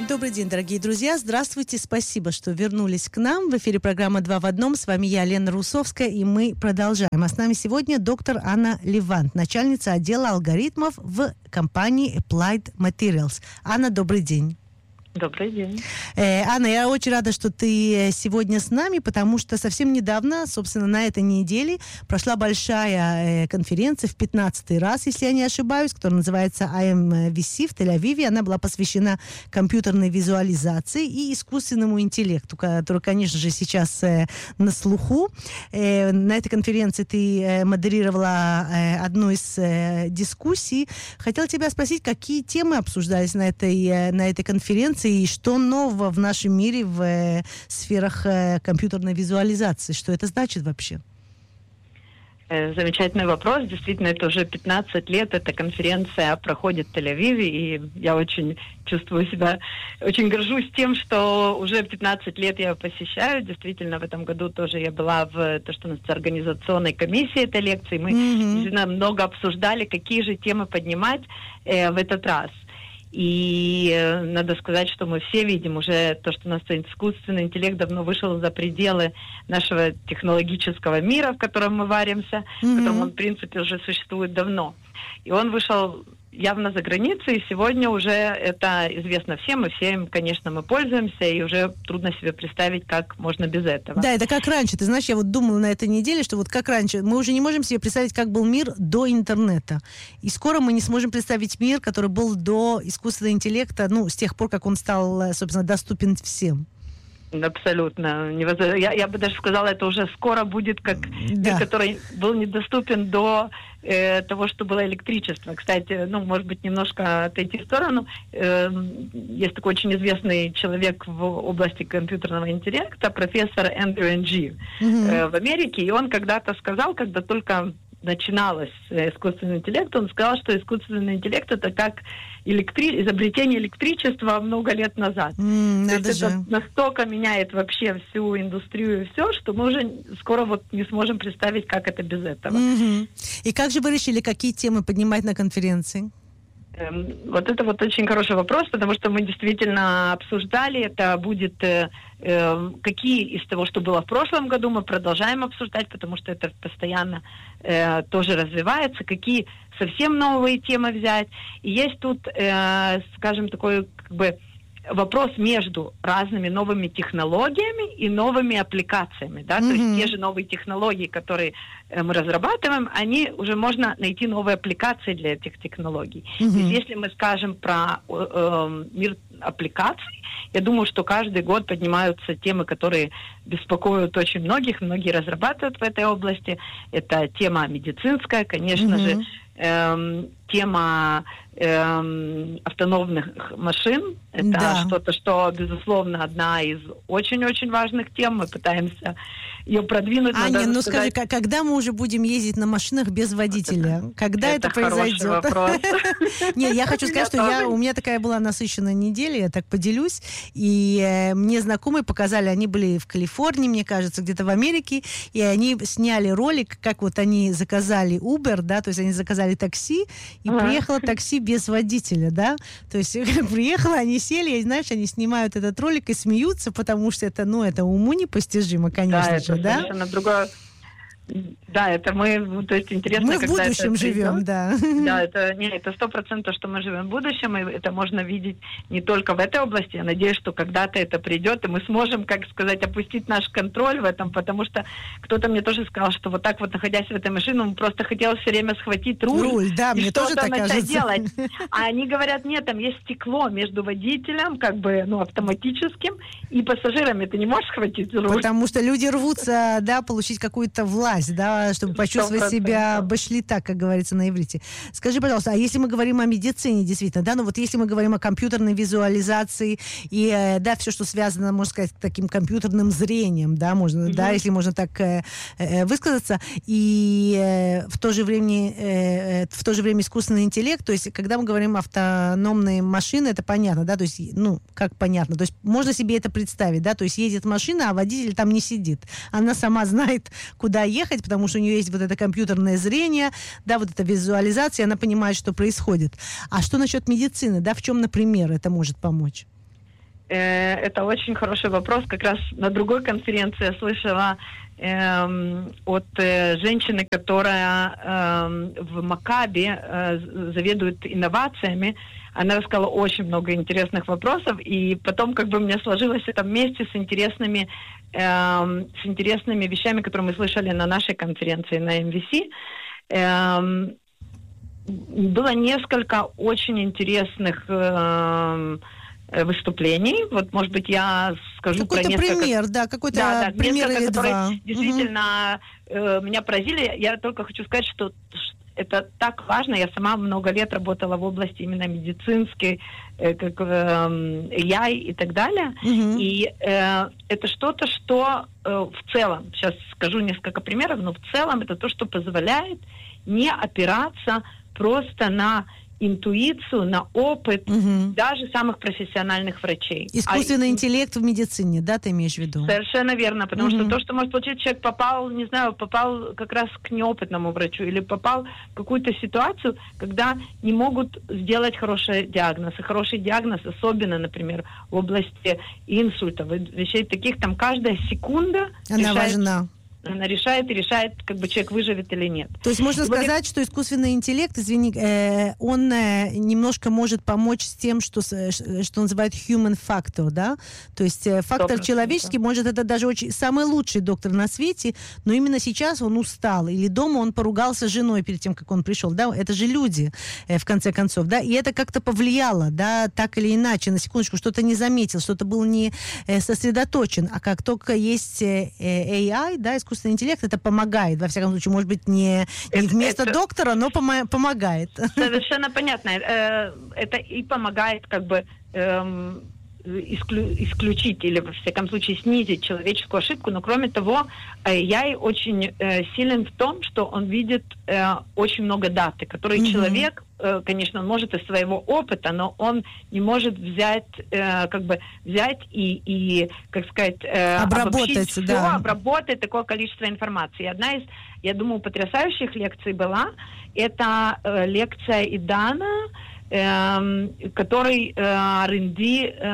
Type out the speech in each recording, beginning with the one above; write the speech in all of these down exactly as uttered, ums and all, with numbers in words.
Добрый день, дорогие друзья. Здравствуйте. Спасибо, что вернулись к нам. В эфире программа «Два в одном». С вами я, Лена Русовская, и мы продолжаем. А с нами сегодня доктор Анна Левант, начальница отдела алгоритмов в компании Applied Materials. Анна, добрый день. Добрый день. Э, Анна, я очень рада, что ты сегодня с нами, потому что совсем недавно, собственно, на этой неделе прошла большая э, конференция в пятнадцатый раз, если я не ошибаюсь, которая называется ай эм ви си в Тель-Авиве. Она была посвящена компьютерной визуализации и искусственному интеллекту, который, конечно же, сейчас э, на слуху. Э, на этой конференции ты э, модерировала э, одну из э, дискуссий. Хотела тебя спросить, какие темы обсуждались на этой, э, на этой конференции, и что нового в нашем мире в э, сферах э, компьютерной визуализации? Что это значит вообще? Замечательный вопрос. Действительно, это уже пятнадцать лет. Эта конференция проходит в Тель-Авиве, и я очень чувствую себя, очень горжусь тем, что уже пятнадцать лет я посещаю. Действительно, в этом году тоже я была в то, что называется, организационной комиссии этой лекции. Мы mm-hmm. действительно много обсуждали, какие же темы поднимать э, в этот раз. И э, надо сказать, что мы все видим уже то, что у нас искусственный интеллект давно вышел за пределы нашего технологического мира, в котором мы варимся, mm-hmm. в котором он, в принципе, уже существует давно. И он вышел явно за границей, и сегодня уже это известно всем, и всем, конечно, мы пользуемся, и уже трудно себе представить, как можно без этого. Да, это как раньше. Ты знаешь, я вот думала на этой неделе, что вот как раньше, мы уже не можем себе представить, как был мир до интернета. И скоро мы не сможем представить мир, который был до искусственного интеллекта, ну, с тех пор, как он стал, собственно, доступен всем. Абсолютно. Я, я бы даже сказала, это уже скоро будет как да. мир, который был недоступен до э, того, что было электричество. Кстати, ну, может быть, немножко отойти в сторону. Э, есть такой очень известный человек в области компьютерного интеллекта, профессор Эндрю Энджи mm-hmm. э, в Америке, и он когда-то сказал, когда только начиналось искусственный интеллект, он сказал, что искусственный интеллект это как электри... изобретение электричества много лет назад. Mm, То есть это настолько меняет вообще всю индустрию и все, что мы уже скоро вот не сможем представить, как это без этого. Mm-hmm. И как же вы решили, какие темы поднимать на конференции? Вот это вот очень хороший вопрос, потому что мы действительно обсуждали, это будет, э, э, какие из того, что было в прошлом году, мы продолжаем обсуждать, потому что это постоянно э, тоже развивается, какие совсем новые темы взять. И есть тут, э, скажем, такой как бы вопрос между разными новыми технологиями и новыми аппликациями, да, mm-hmm. то есть те же новые технологии, которые э, мы разрабатываем, они уже можно найти новые аппликации для этих технологий. Mm-hmm. То есть если мы скажем про э, э, мир аппликаций, я думаю, что каждый год поднимаются темы, которые беспокоят очень многих, многие разрабатывают в этой области. Это тема медицинская, конечно mm-hmm. же, эм, тема эм, автономных машин. Это да. что-то, что, безусловно, одна из очень-очень важных тем. Мы пытаемся ее продвинуть. Аня, ну сказать... скажи, когда мы уже будем ездить на машинах без водителя? Это, когда это, это произойдет? Нет, я хочу сказать, что я, у меня такая была насыщенная неделя, я так поделюсь. И э, мне знакомые показали, они были в Калифорнии, мне кажется, где-то в Америке, и они сняли ролик, как вот они заказали Uber, да, то есть они заказали такси, и ага. приехало такси без водителя, да, то есть приехало, они сели, и, знаешь, они снимают этот ролик и смеются, потому что это, ну, это уму непостижимо, конечно да, же, это да? Совершенно другое. Да, это мы, то есть интересно, мы в когда будущем это живем, да. Да, это не, это сто процентов, что мы живем в будущем, и это можно видеть не только в этой области. Я надеюсь, что когда-то это придет, и мы сможем, как сказать, опустить наш контроль в этом, потому что кто-то мне тоже сказал, что вот так вот, находясь в этой машине, он просто хотел все время схватить руль, руль да, и мне что-то тоже так начать кажется. делать. А они говорят, нет, там есть стекло между водителем, как бы, ну, автоматическим, и пассажирами. Ты не можешь схватить руль. Потому что люди рвутся, да, получить какую-то власть, да, чтобы почувствовать сто процентов себя башляка, как говорится на иврите. Скажи, пожалуйста, а если мы говорим о медицине, действительно, да, ну вот если мы говорим о компьютерной визуализации и, да, все, что связано, можно сказать, с таким компьютерным зрением, да, можно, mm-hmm. да, если можно так э, э, высказаться, и э, в то же время, э, в то же время искусственный интеллект, то есть, когда мы говорим автономные машины, это понятно, да, то есть, ну, как понятно, то есть, можно себе это представить, да, то есть, едет машина, а водитель там не сидит. Она сама знает, куда ехать, потому что у нее есть вот это компьютерное зрение, да, вот эта визуализация, она понимает, что происходит. А что насчет медицины, да, в чем, например, это может помочь? э, это очень хороший вопрос. Как раз на другой конференции я слышала э, от э, женщины, которая э, в Макаби э, заведует инновациями. Она рассказала очень много интересных вопросов, и потом как бы у меня сложилось это вместе с интересными, э, с интересными вещами, которые мы слышали на нашей конференции на эм ви си. Э, было несколько очень интересных э, выступлений. Вот, может быть, я скажу какой-то про несколько... пример, да, какой-то да, да, пример несколько, или два. Действительно, угу. э, меня поразили. Я только хочу сказать, что это так важно. Я сама много лет работала в области именно медицинской, э, как э, эй ай и так далее. Угу. И э, это что-то, что э, в целом, сейчас скажу несколько примеров, но в целом это то, что позволяет не опираться просто на интуицию, на опыт угу. даже самых профессиональных врачей. Искусственный а, интеллект в медицине, да, ты имеешь в виду? Совершенно верно, потому угу. что то, что может получить человек, попал, не знаю, попал как раз к неопытному врачу или попал в какую-то ситуацию, когда не могут сделать хороший диагноз. И хороший диагноз, особенно, например, в области инсультов, вещей таких, там каждая секунда она решает, важна. Она решает и решает, как бы человек выживет или нет. То есть можно и сказать, вот... что искусственный интеллект, извини, э, он э, немножко может помочь с тем, что, что называют human factor, да? То есть э, фактор человеческий, может, это даже очень самый лучший доктор на свете, но именно сейчас он устал, или дома он поругался с женой перед тем, как он пришел, да? Это же люди, э, в конце концов, да? И это как-то повлияло, да, так или иначе, на секундочку, что-то не заметил, что-то был не э, сосредоточен, а как только есть э, эй ай, да, искусственный искусственный интеллект, это помогает, во всяком случае, может быть, не, не вместо это, доктора, но помо- помогает. Совершенно понятно. Это и помогает как бы эм, исклю- исключить или, во всяком случае, снизить человеческую ошибку, но, кроме того, эй ай очень э, силен в том, что он видит э, очень много даты, которые mm-hmm. человек, э, конечно, он может из своего опыта, но он не может взять, э, как бы, взять и, и как сказать, э, обработать, все, да. обработать такое количество информации. Одна из, я думаю, потрясающих лекций была, это э, лекция Идана, Э, который э, ар энд ди, э,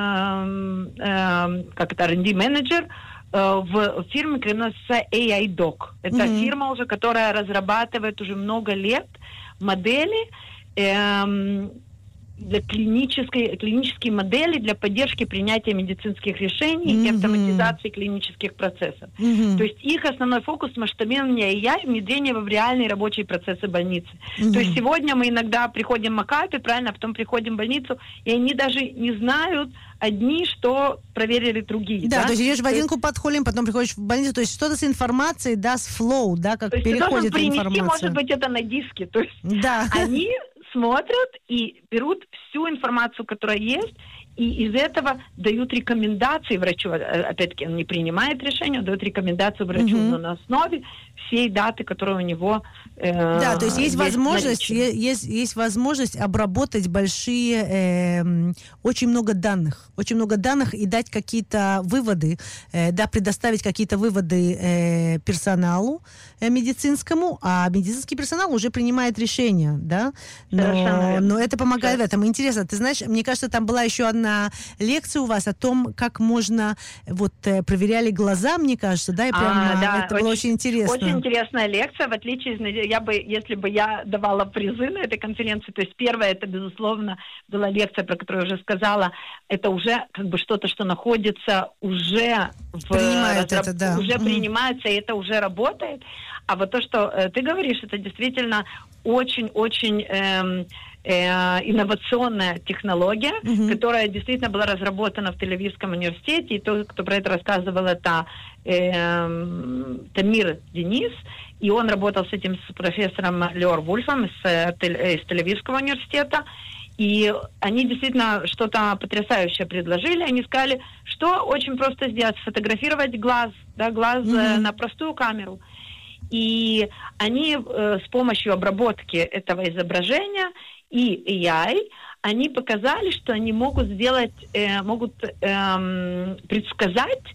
э, как это, ар энд ди менеджер э, в фирме, которая называется эй ай Doc. Это mm-hmm. фирма уже, которая разрабатывает уже много лет модели э, для клинической, клинические модели для поддержки принятия медицинских решений mm-hmm. и автоматизации клинических процессов. Mm-hmm. То есть их основной фокус — масштабирование эй ай, внедрение в реальные рабочие процессы больницы. Mm-hmm. То есть сегодня мы иногда приходим в Макапи, правильно, а потом приходим в больницу, и они даже не знают одни, что проверили другие. Да, да? то есть идешь в один есть... подхолим, потом приходишь в больницу, то есть что-то с информацией, да, с флоу, да, как то переходит есть информация. Может быть, это на диске. То есть да. они смотрят и берут всю информацию, которая есть, и из этого дают рекомендации врачу. Опять-таки, он не принимает решение, он дает рекомендацию врачу, uh-huh. но на основе всей даты, которая у него э, да, то есть есть, есть возможность, есть, есть, есть возможность обработать большие, э, очень много данных, очень много данных и дать какие-то выводы, э, да, предоставить какие-то выводы э, персоналу э, медицинскому, а медицинский персонал уже принимает решения, да, но, но это помогает да. в этом. Интересно, ты знаешь, мне кажется, там была еще одна лекция у вас о том, как можно, вот, э, проверяли глаза, мне кажется, да, и прямо а, да, это очень, было очень интересно. Очень интересная лекция, в отличие из, я бы, если бы я давала призы на этой конференции, то есть первая, это, безусловно, была лекция, про которую я уже сказала, это уже как бы что-то, что находится уже в... Принимают разраб... это, да. Уже mm-hmm. принимается, и это уже работает. А вот то, что э, ты говоришь, это действительно очень-очень... Эм, инновационная технология, uh-huh. которая действительно была разработана в Тель-Авивском университете, и тот, кто про это рассказывал, это э, Тамир Денис, и он работал с этим с профессором Леор Вульфом из, из Тель-Авивского университета, и они действительно что-то потрясающее предложили. Они сказали, что очень просто сделать, сфотографировать глаз, да, глаз uh-huh. на простую камеру. И они э, с помощью обработки этого изображения и эй ай, они показали, что они могут сделать, э, могут э, предсказать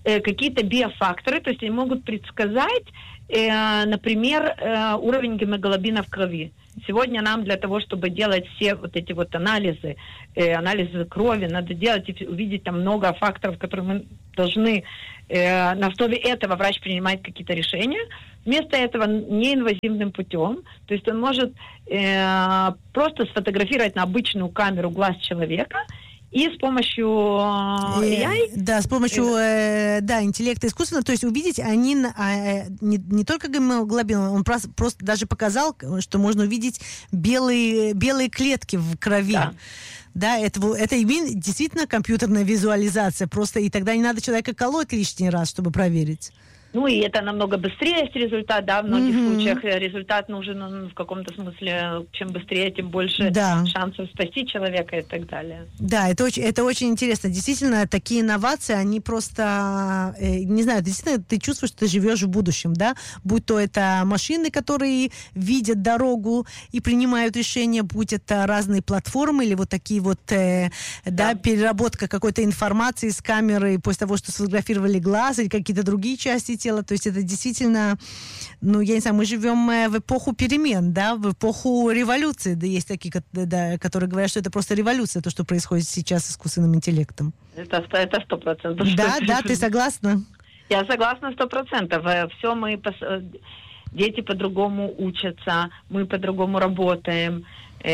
э, какие-то биофакторы, то есть они могут предсказать, э, например, э, уровень гемоглобина в крови. Сегодня нам для того, чтобы делать все вот эти вот анализы, э, анализы крови, надо делать и увидеть там много факторов, которые мы должны, э, на основе этого врач принимает какие-то решения. Вместо этого неинвазивным путем, то есть он может э, просто сфотографировать на обычную камеру глаз человека и с помощью эй ай... Да, с помощью э, да, интеллекта искусственного, то есть увидеть, они э, не, не только гемоглобин, он просто, просто даже показал, что можно увидеть белые, белые клетки в крови. Да. Да, это, это действительно компьютерная визуализация, просто и тогда не надо человека колоть лишний раз, чтобы проверить. Ну, и это намного быстрее есть результат, да, в многих mm-hmm. случаях результат нужен он в каком-то смысле, чем быстрее, тем больше да. шансов спасти человека и так далее. Да, это очень, это очень интересно. Действительно, такие инновации, они просто, э, не знаю, действительно, ты чувствуешь, что ты живешь в будущем, да, будь то это машины, которые видят дорогу и принимают решения, будь это разные платформы или вот такие вот, э, да. да, переработка какой-то информации с камеры после того, что сфотографировали глаз или какие-то другие части тела. То есть это действительно, ну, я не знаю, мы живем в эпоху перемен, да, в эпоху революции. Да, есть такие, да, которые говорят, что это просто революция, то, что происходит сейчас с искусственным интеллектом. Это это сто процентов. Да, да, ты согласна? Я согласна сто процентов. Все мы, дети по-другому учатся, мы по-другому работаем.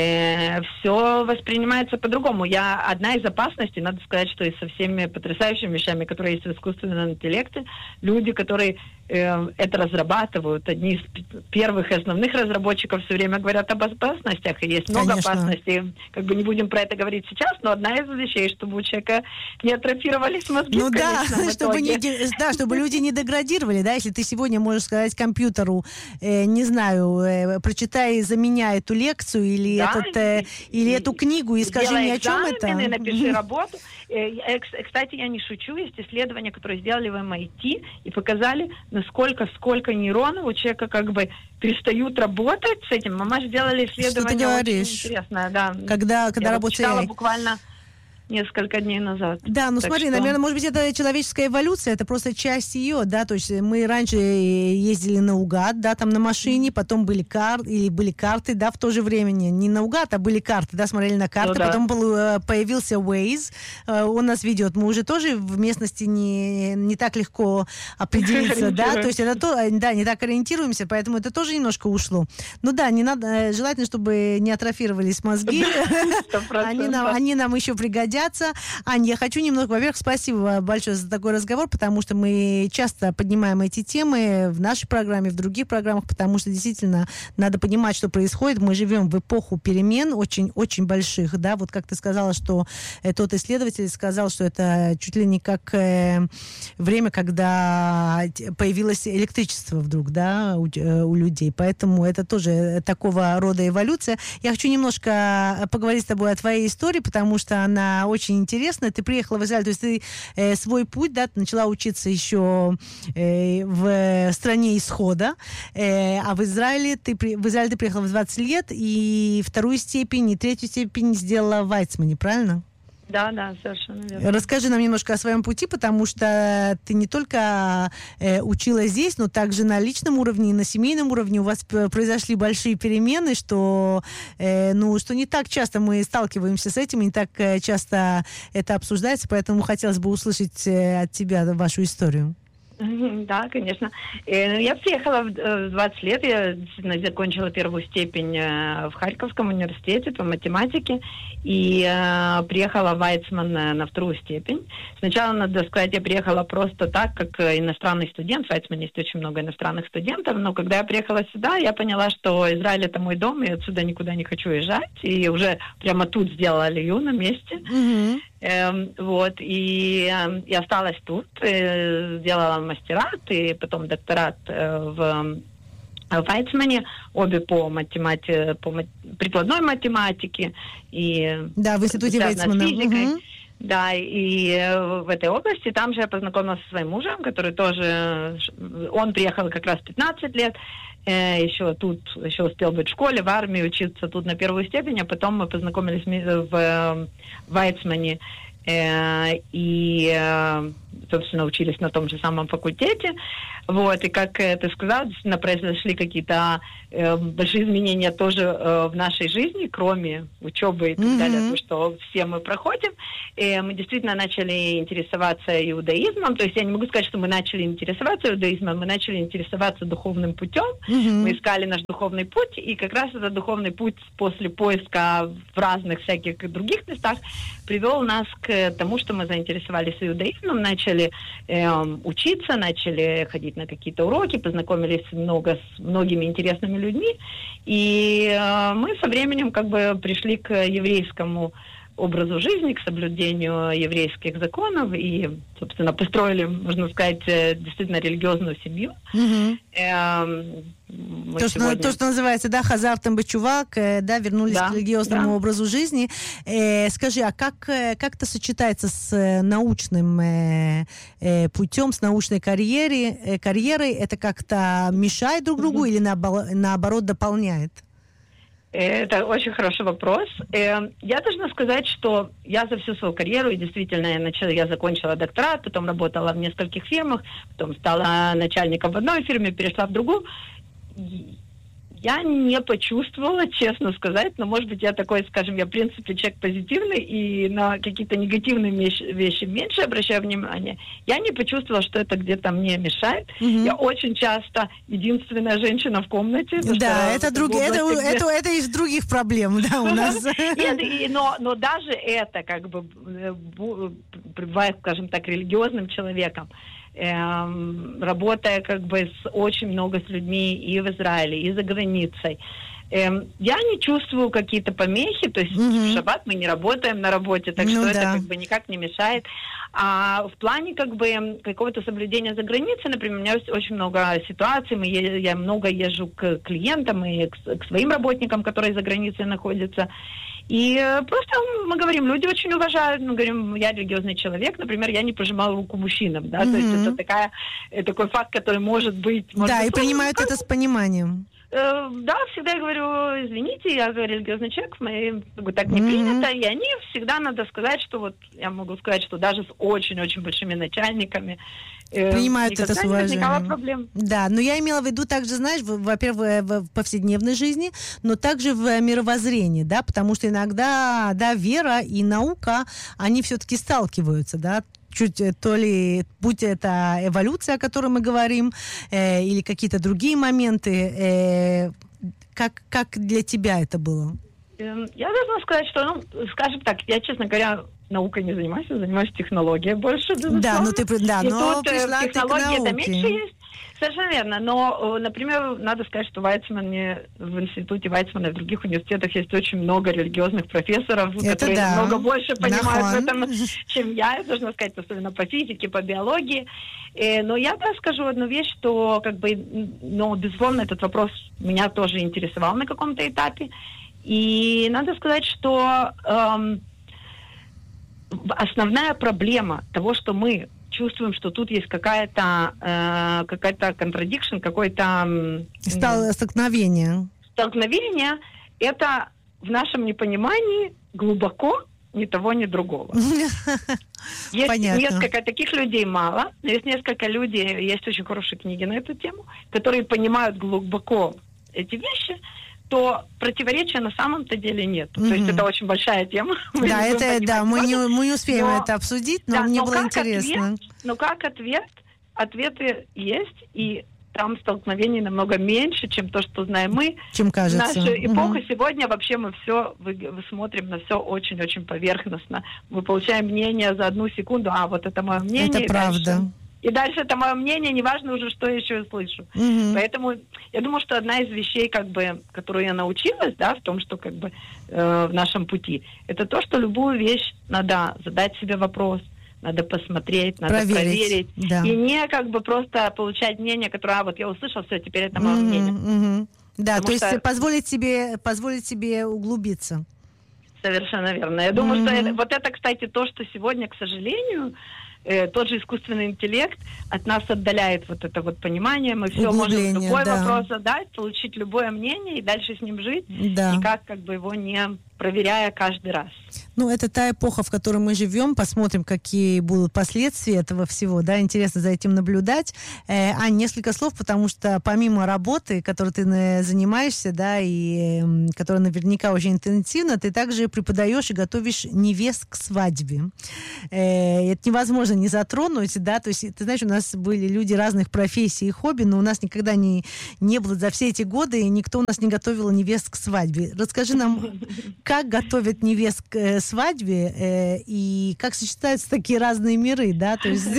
Все воспринимается по-другому. Я одна из опасностей, надо сказать, что и со всеми потрясающими вещами, которые есть в искусственном интеллекте, люди, которые э, это разрабатывают, одни из первых и основных разработчиков все время говорят об опасностях, и есть много Конечно. опасностей. Как бы не будем про это говорить сейчас, но одна из вещей, чтобы у человека не атрофировались мозги. Ну да, чтобы не, да, чтобы люди не деградировали, да, если ты сегодня можешь сказать компьютеру, э, не знаю, э, прочитай за меня эту лекцию или Да, этот, э, или и, эту книгу и скажи мне, о чем это. Напиши mm-hmm. работу. Э, кстати, я не шучу, есть исследования, которые сделали в эм ай ти и показали, насколько сколько нейронов у человека как бы перестают работать с этим. Мама сделали исследование. Что ты говоришь? Очень интересное, да. Когда, когда я работает... буквально несколько дней назад. Да, ну так смотри, что... наверное, может быть, это человеческая эволюция, это просто часть ее, да, то есть мы раньше ездили наугад, да, там на машине, потом были карты, или были карты, да, в то же время, не наугад, а были карты, да, смотрели на карты, ну, да. Потом был, появился Waze, он нас ведет, мы уже тоже в местности не, не так легко определиться, да, то есть это то, да, не так ориентируемся, поэтому это тоже немножко ушло. Ну да, не надо, желательно, чтобы не атрофировались мозги, они нам, они нам еще пригодятся. Аня, я хочу немного, во-первых, спасибо большое за такой разговор, потому что мы часто поднимаем эти темы в нашей программе, в других программах, потому что действительно надо понимать, что происходит. Мы живем в эпоху перемен очень-очень больших, да, вот как ты сказала, что э, тот исследователь сказал, что это чуть ли не как э, время, когда появилось электричество вдруг, да, у, э, у людей, поэтому это тоже такого рода эволюция. Я хочу немножко поговорить с тобой о твоей истории, потому что она очень интересно. Ты приехала в Израиль, то есть ты э, свой путь, да, ты начала учиться еще э, в стране исхода, э, а в Израиле ты при, в Израиль ты приехала в двадцать лет и вторую степень и третью степень сделала в Вайцмане, правильно? Да, да, совершенно верно. Расскажи нам немножко о своем пути, потому что ты не только э, училась здесь, но также на личном уровне и на семейном уровне у вас произошли большие перемены, что, э, ну, что не так часто мы сталкиваемся с этим, не так э, часто это обсуждается, поэтому хотелось бы услышать э, от тебя вашу историю. Да, конечно. Я приехала в двадцать лет, я действительно закончила первую степень в Харьковском университете по математике и приехала в Вайцман на вторую степень. Сначала, надо сказать, я приехала просто так, как иностранный студент. В Вайцмане есть очень много иностранных студентов, но когда я приехала сюда, я поняла, что Израиль — это мой дом, и отсюда никуда не хочу уезжать. И уже прямо тут сделала алию на месте. Mm-hmm. Эм, вот, и э, я осталась тут, э, сделала мастерат и потом докторат э, в, в Вайцмане, обе по математике, по мат... прикладной математике. И да, в институте Вайцмана. Угу. Да, и в этой области, там же я познакомилась со своим мужем, который тоже, он приехал как раз пятнадцать лет, э, еще тут, еще успел быть в школе, в армии, учиться тут на первую степень, а потом мы познакомились в, в Вайцмане э, и, э, собственно, учились на том же самом факультете. Вот, и как э, ты сказал, действительно произошли какие-то э, большие изменения тоже э, в нашей жизни, кроме учебы и так mm-hmm. далее, то, что все мы проходим. И мы действительно начали интересоваться иудаизмом. То есть я не могу сказать, что мы начали интересоваться иудаизмом, мы начали интересоваться духовным путем. Mm-hmm. Мы искали наш духовный путь, и как раз этот духовный путь после поиска в разных всяких других местах привел нас к тому, что мы заинтересовались иудаизмом, начали э, учиться, начали ходить на какие-то уроки, познакомились много с многими интересными людьми, и э, мы со временем как бы пришли к еврейскому образу жизни, к соблюдению еврейских законов и, собственно, построили, можно сказать, действительно религиозную семью. Mm-hmm. Эм, то, сегодня... что, то, что называется, да, хазартом бачувак, да, вернулись да, к религиозному да. образу жизни. Э, скажи, а как, как это сочетается с научным э, э, путем, с научной карьерой? Э, карьерой? Это как-то мешает друг другу mm-hmm. или наоборот дополняет? Это очень хороший вопрос. Я должна сказать, что я за всю свою карьеру, и действительно, я, начала, я закончила докторат, потом работала в нескольких фирмах, потом стала начальником в одной фирме, перешла в другую. Я не почувствовала, честно сказать, но, может быть, я такой, скажем, я, в принципе, человек позитивный, и на какие-то негативные вещи, вещи меньше обращаю внимание. Я не почувствовала, что это где-то мне мешает. Mm-hmm. Я очень часто единственная женщина в комнате. Да, это, друг... области, это, где... это, это из других проблем, да, у нас. Но, но даже это, как бы, пребывая, скажем так, религиозным человеком, Эм, работая как бы с очень много с людьми и в Израиле, и за границей. Эм, я не чувствую какие-то помехи, то есть mm-hmm. в шаббат мы не работаем на работе, так ну, что да. это как бы никак не мешает. А в плане как бы какого-то соблюдения за границей, например, у меня есть очень много ситуаций, мы, я много езжу к клиентам и к, к своим работникам, которые за границей находятся. И просто мы говорим, люди очень уважают, мы говорим, я религиозный человек, например, я не пожимаю руку мужчинам, да, mm-hmm. то есть это такая, такой факт, который может быть... Может да, быть, и принимают это с пониманием. Э, да, всегда я говорю, извините, я религиозный человек, мои, так не mm-hmm. принято, и они всегда, надо сказать, что вот, я могу сказать, что даже с очень-очень большими начальниками принимают это с уважением. Да, но я имела в виду также, знаешь, во-первых, в повседневной жизни, но также в мировоззрении, да, потому что иногда, да, вера и наука, они все-таки сталкиваются, да, чуть то ли, будь это эволюция, о которой мы говорим, э, или какие-то другие моменты, э, как, как для тебя это было? Я должна сказать, что, ну, скажем так, я, честно говоря, наукой не занимаюсь, я занимаюсь технологией больше, безусловно. Да, ну ты, да, и но тут пришла технологии ты к это меньше есть. Совершенно верно. Но, например, надо сказать, что в Вайцмане, в институте Вайцмана и в других университетах есть очень много религиозных профессоров, это которые да. намного больше понимают в этом, чем я, я должна сказать, особенно по физике, по биологии. Но я да, скажу одну вещь, что, как бы, ну, безусловно, этот вопрос меня тоже интересовал на каком-то этапе. И надо сказать, что эм, основная проблема того, что мы чувствуем, что тут есть какая-то э, какая-то contradiction, какое-то Стал, столкновение. Столкновение, это в нашем непонимании глубоко ни того, ни другого. Есть Понятно. Несколько таких людей мало, но есть несколько людей, есть очень хорошие книги на эту тему, которые понимают глубоко эти вещи, то противоречия на самом-то деле нет. Mm-hmm. То есть это очень большая тема. Да, это, да, мы не, мы не успеем но, это обсудить, но да, мне но было интересно. Ответ, но как ответ, ответы есть, и там столкновений намного меньше, чем то, что знаем мы. Чем кажется. В нашу эпоху mm-hmm. сегодня вообще мы все, вы, вы смотрим на все очень-очень поверхностно. Мы получаем мнение за одну секунду, а вот это мое мнение. Это правда. Дальше. И дальше это мое мнение, неважно уже, что я еще слышу. Mm-hmm. Поэтому я думаю, что одна из вещей, как бы, которую я научилась, да, в том, что как бы э, в нашем пути, это то, что любую вещь надо задать себе вопрос, надо посмотреть, надо проверить, проверить да. и не как бы просто получать мнение, которое, а вот я услышал, все, теперь это мое mm-hmm. мнение. Mm-hmm. Да, Потому то что... есть позволить себе, позволить себе углубиться. Совершенно верно. Я думаю, mm-hmm. что это, вот это, кстати, то, что сегодня, к сожалению, э, тот же искусственный интеллект от нас отдаляет вот это вот понимание. Мы все можем любой да. вопрос задать, получить любое мнение и дальше с ним жить, да. никак как бы его не проверяя каждый раз. Ну, Ну, это та эпоха, в которой мы живем. Посмотрим, какие будут последствия этого всего. Да, интересно за этим наблюдать. Э, Ань, несколько слов, потому что помимо работы, которой ты занимаешься, да, и э, которая наверняка очень интенсивна, ты также преподаешь и готовишь невест к свадьбе. Э, это невозможно не затронуть, да, то есть, ты знаешь, у нас были люди разных профессий и хобби, но у нас никогда не, не было за все эти годы, никто у нас не готовил невест к свадьбе. Расскажи нам, как готовят невест к э, свадьбе э, и как сочетаются такие разные миры, да, то есть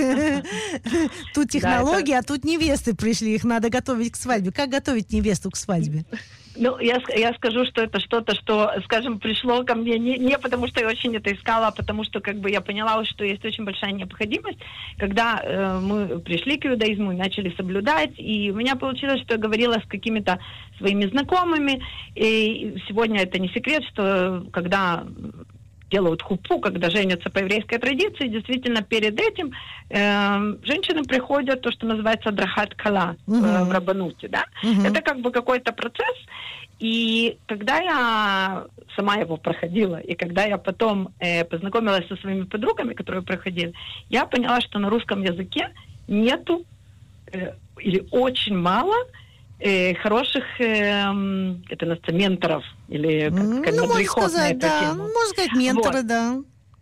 тут технологии, а тут невесты пришли, их надо готовить к свадьбе. Как готовить невесту к свадьбе? Ну, я, я скажу, что это что-то, что, скажем, пришло ко мне не, не потому, что я очень это искала, а потому что, как бы, я поняла, что есть очень большая необходимость. Когда э, мы пришли к иудаизму и начали соблюдать, и у меня получилось, что я говорила с какими-то своими знакомыми, и сегодня это не секрет, что когда делают хупу, когда женятся по еврейской традиции, действительно перед этим э, женщины приходят, то, что называется драхат кала uh-huh. э, в рабануте, да? Uh-huh. Это как бы какой-то процесс, и когда я сама его проходила, и когда я потом э, познакомилась со своими подругами, которые проходили, я поняла, что на русском языке нету э, или очень мало хороших, э, это называется, менторов, или как, как ну, можно сказать, да, тему. Можно сказать, менторы, вот. Да.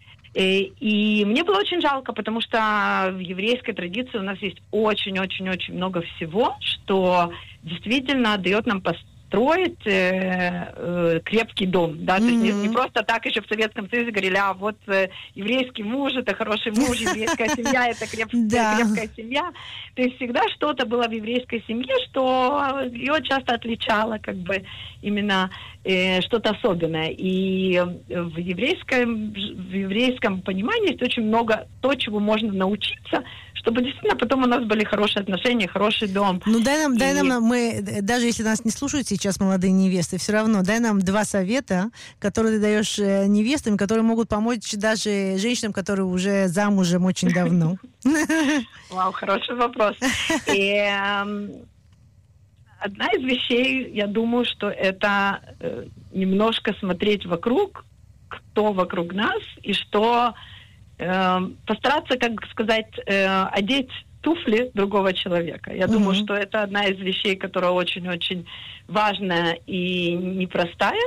И, и мне было очень жалко, потому что в еврейской традиции у нас есть очень-очень-очень много всего, что действительно дает нам построить э, э, крепкий дом, да, mm-hmm. то есть не, не просто так еще в Советском Союзе говорили, а вот э, еврейский муж это хороший муж, еврейская семья это крепкая, крепкая семья, то есть всегда что-то было в еврейской семье, что ее часто отличало как бы именно э, что-то особенное, и в еврейском, в еврейском понимании есть очень много то, чего можно научиться, чтобы действительно потом у нас были хорошие отношения, хороший дом. Ну дай нам, и... дай нам, мы, даже если нас не слушают сейчас молодые невесты, все равно дай нам два совета, которые ты даешь невестам, которые могут помочь даже женщинам, которые уже замужем очень давно. Вау, хороший вопрос. Одна из вещей, я думаю, что это немножко смотреть вокруг, кто вокруг нас, и что постараться, как сказать, одеть туфли другого человека. Я uh-huh. думаю, что это одна из вещей, которая очень-очень важная и непростая.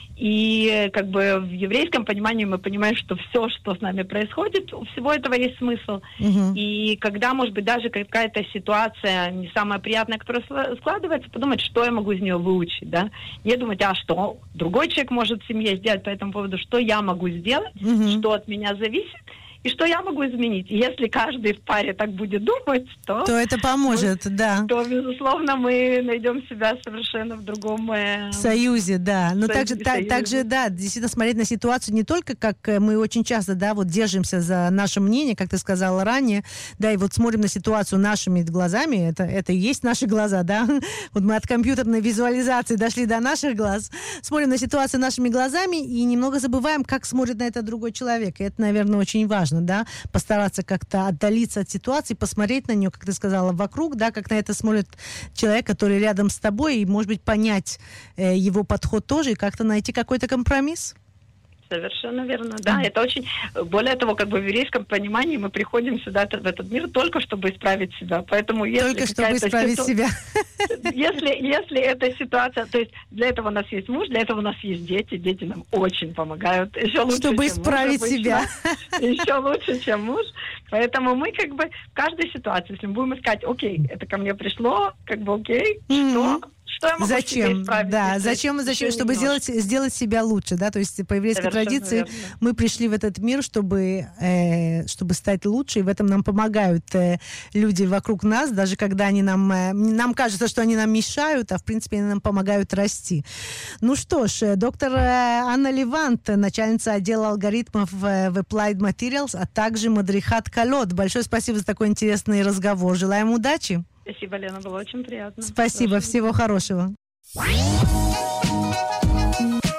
И как бы в еврейском понимании мы понимаем, что все, что с нами происходит, у всего этого есть смысл. Uh-huh. И когда, может быть, даже какая-то ситуация не самая приятная, которая складывается, подумать, что я могу из нее выучить, да? Не думать, а что другой человек может в семье сделать по этому поводу, что я могу сделать, uh-huh. что от меня зависит, и что я могу изменить. И если каждый в паре так будет думать, то... То это поможет, мы, да. То, безусловно, мы найдем себя совершенно в другом... Э, в союзе, да. Но также, та, также, да, действительно смотреть на ситуацию не только, как мы очень часто, да, вот держимся за наше мнение, как ты сказала ранее, да, и вот смотрим на ситуацию нашими глазами, это, это и есть наши глаза, да. Вот мы от компьютерной визуализации дошли до наших глаз, смотрим на ситуацию нашими глазами и немного забываем, как смотрит на это другой человек. И это, наверное, очень важно. Да, постараться как-то отдалиться от ситуации, посмотреть на нее, как ты сказала, вокруг, да, как на это смотрит человек, который рядом с тобой, и, может быть, понять э, его подход тоже, и как-то найти какой-то компромисс. Совершенно верно, да. Это очень... Более того, как бы в еврейском понимании мы приходим сюда, в этот мир, только чтобы исправить себя. Поэтому если только чтобы исправить ситу... себя. Если, если эта ситуация... То есть для этого у нас есть муж, для этого у нас есть дети. Дети нам очень помогают. Еще лучше, чтобы исправить муж, себя. Еще лучше, чем муж. Поэтому мы как бы в каждой ситуации, если мы будем искать, окей, это ко мне пришло, как бы окей, mm-hmm. что... Что я могу зачем? Да, зачем, зачем, чтобы сделать, сделать себя лучше, да, то есть по еврейской Совершенно традиции верно. Мы пришли в этот мир, чтобы, э, чтобы стать лучше, и в этом нам помогают э, люди вокруг нас, даже когда они нам, э, нам кажется, что они нам мешают, а в принципе они нам помогают расти. Ну что ж, доктор Анна Левант, начальница отдела алгоритмов в Applied Materials, а также мадрихат калот. Большое спасибо за такой интересный разговор. Желаем удачи. Спасибо, Лена, было очень приятно. Спасибо, Хорошего. Всего хорошего.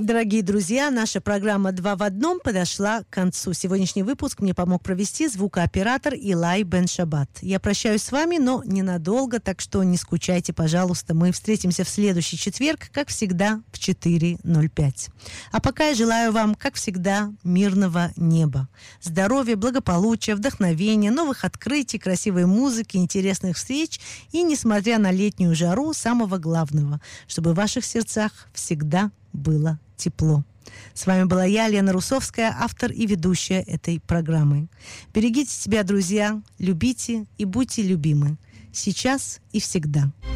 Дорогие друзья, наша программа «Два в одном» подошла к концу. Сегодняшний выпуск мне помог провести звукооператор Илай Бен-Шабат. Я прощаюсь с вами, но ненадолго, так что не скучайте, пожалуйста. Мы встретимся в следующий четверг, как всегда, в четыре ноль пять. А пока я желаю вам, как всегда, мирного неба. Здоровья, благополучия, вдохновения, новых открытий, красивой музыки, интересных встреч и, несмотря на летнюю жару, самого главного, чтобы в ваших сердцах всегда было тепло. С вами была я, Лена Русовская, автор и ведущая этой программы. Берегите себя, друзья, любите и будьте любимы. Сейчас и всегда.